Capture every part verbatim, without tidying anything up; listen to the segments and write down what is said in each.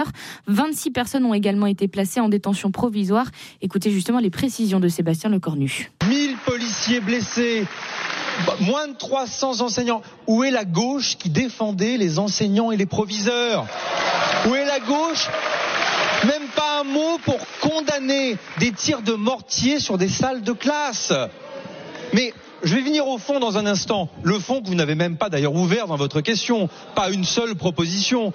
vingt-six personnes ont également été placées en détention provisoire. Écoutez justement les précisions de Sébastien Lecornu. mille policiers blessés, moins de trois cents enseignants. Où est la gauche qui défendait les enseignants et les proviseurs ? Où est la gauche ? Même pas un mot pour condamner des tirs de mortier sur des salles de classe. Mais je vais venir au fond dans un instant. Le fond que vous n'avez même pas d'ailleurs ouvert dans votre question. Pas une seule proposition.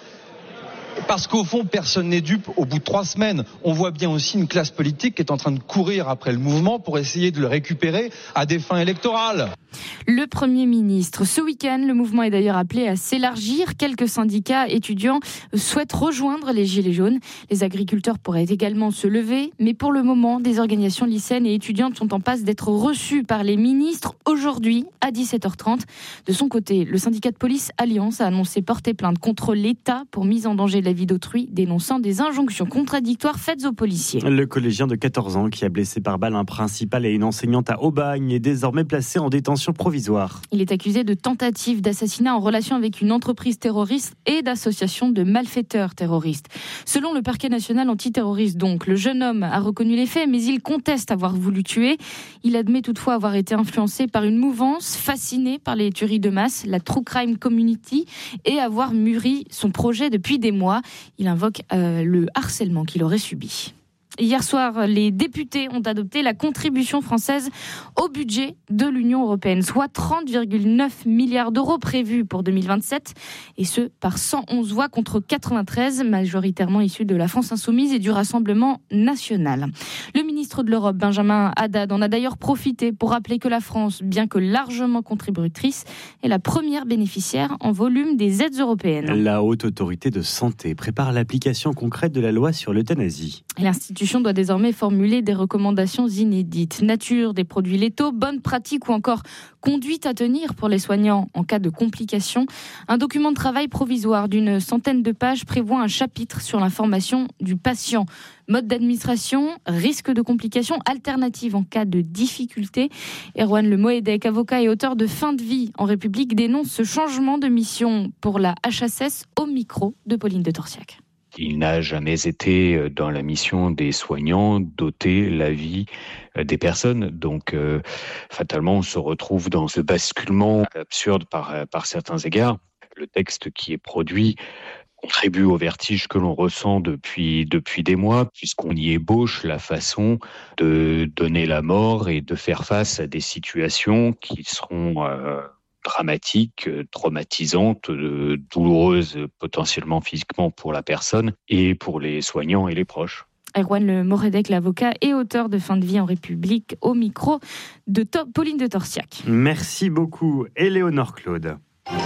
Parce qu'au fond, personne n'est dupe. Au bout de trois semaines, on voit bien aussi une classe politique qui est en train de courir après le mouvement pour essayer de le récupérer à des fins électorales. Le Premier ministre, ce week-end, le mouvement est d'ailleurs appelé à s'élargir. Quelques syndicats étudiants souhaitent rejoindre les Gilets jaunes. Les agriculteurs pourraient également se lever. Mais pour le moment, des organisations lycéennes et étudiantes sont en passe d'être reçues par les ministres aujourd'hui à dix-sept heures trente. De son côté, le syndicat de police Alliance a annoncé porter plainte contre l'État pour mise en danger de la vie d'autrui, dénonçant des injonctions contradictoires faites aux policiers. Le collégien de quatorze ans qui a blessé par balle un principal et une enseignante à Aubagne est désormais placé en détention provisoire. Il est accusé de tentative d'assassinat en relation avec une entreprise terroriste et d'association de malfaiteurs terroristes. Selon le parquet national antiterroriste, donc, le jeune homme a reconnu les faits, mais il conteste avoir voulu tuer. Il admet toutefois avoir été influencé par une mouvance, fasciné par les tueries de masse, la True Crime Community, et avoir mûri son projet depuis des mois. Il invoque euh, le harcèlement qu'il aurait subi. Hier soir, les députés ont adopté la contribution française au budget de l'Union européenne, soit trente virgule neuf milliards d'euros prévus pour deux mille vingt-sept, et ce, par cent onze voix contre quatre-vingt-treize, majoritairement issues de la France Insoumise et du Rassemblement National. Le ministre de l'Europe, Benjamin Haddad, en a d'ailleurs profité pour rappeler que la France, bien que largement contributrice, est la première bénéficiaire en volume des aides européennes. La Haute Autorité de Santé prépare l'application concrète de la loi sur l'euthanasie. Et l'institution doit désormais formuler des recommandations inédites. Nature des produits létaux, bonnes pratiques ou encore conduite à tenir pour les soignants en cas de complications. Un document de travail provisoire d'une centaine de pages prévoit un chapitre sur l'information du patient. Mode d'administration, risque de complications, alternatives en cas de difficulté. Erwan Le Moëdec, avocat et auteur de Fin de vie en République, dénonce ce changement de mission pour la H S S au micro de Pauline de Torsiac. Il n'a jamais été dans la mission des soignants d'ôter la vie des personnes. Donc, euh, fatalement, on se retrouve dans ce basculement absurde par, par certains égards. Le texte qui est produit contribue au vertige que l'on ressent depuis, depuis des mois, puisqu'on y ébauche la façon de donner la mort et de faire face à des situations qui seront... Euh, dramatiques, traumatisantes, douloureuses potentiellement physiquement pour la personne et pour les soignants et les proches. Erwan Le Moëdec, l'avocat et auteur de Fin de vie en République, au micro de to- Pauline de Torsiac. Merci beaucoup, Éléonore Claude.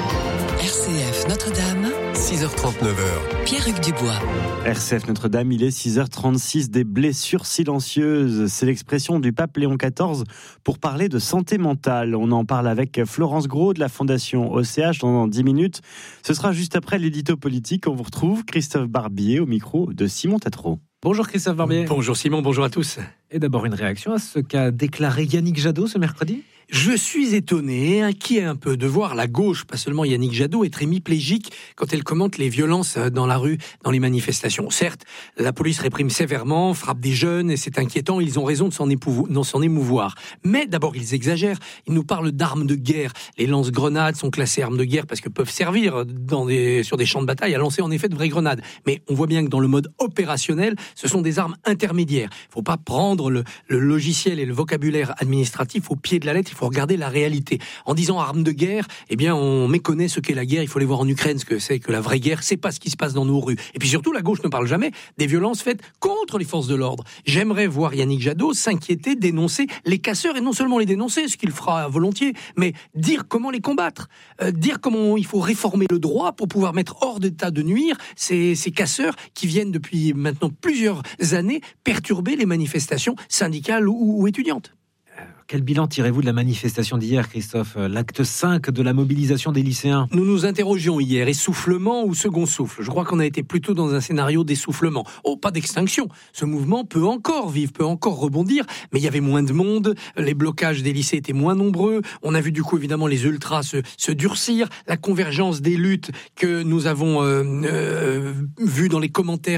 R C F Notre-Dame, six heures trente-neuf. Pierre-Hugues Dubois. R C F Notre-Dame, il est six heures trente-six, des blessures silencieuses. C'est l'expression du pape Léon quatorze pour parler de santé mentale. On en parle avec Florence Gros de la Fondation O C H dans dix minutes. Ce sera juste après l'édito politique. On vous retrouve Christophe Barbier au micro de Simon Tatro. Bonjour Christophe Barbier. Bonjour Simon, bonjour à tous. Et d'abord une réaction à ce qu'a déclaré Yannick Jadot ce mercredi ? Je suis étonné et inquiet un peu de voir la gauche, pas seulement Yannick Jadot, être hémiplégique quand elle commente les violences dans la rue, dans les manifestations. Certes, la police réprime sévèrement, frappe des jeunes et c'est inquiétant, ils ont raison de s'en, épouvo- de s'en émouvoir. Mais d'abord, ils exagèrent, ils nous parlent d'armes de guerre. Les lance-grenades sont classées armes de guerre parce qu'elles peuvent servir dans des, sur des champs de bataille à lancer en effet de vraies grenades. Mais on voit bien que dans le mode opérationnel, ce sont des armes intermédiaires. Il ne faut pas prendre le, le logiciel et le vocabulaire administratif au pied de la lettre, il faut regarder la réalité. En disant armes de guerre, eh bien, on méconnaît ce qu'est la guerre. Il faut aller voir en Ukraine ce que c'est que la vraie guerre. C'est pas ce qui se passe dans nos rues. Et puis surtout, la gauche ne parle jamais des violences faites contre les forces de l'ordre. J'aimerais voir Yannick Jadot s'inquiéter, dénoncer les casseurs et non seulement les dénoncer, ce qu'il fera volontiers, mais dire comment les combattre, euh, dire comment il faut réformer le droit pour pouvoir mettre hors d'état de nuire ces, ces casseurs qui viennent depuis maintenant plusieurs années perturber les manifestations syndicales ou, ou étudiantes. Quel bilan tirez-vous de la manifestation d'hier, Christophe? L'acte cinq de la mobilisation des lycéens. Nous nous interrogions hier, essoufflement ou second souffle? Je crois qu'on a été plutôt dans un scénario d'essoufflement. Oh, pas d'extinction. Ce mouvement peut encore vivre, peut encore rebondir, mais il y avait moins de monde, les blocages des lycées étaient moins nombreux, on a vu du coup évidemment les ultras se, se durcir, la convergence des luttes que nous avons euh, euh, vues dans les commentaires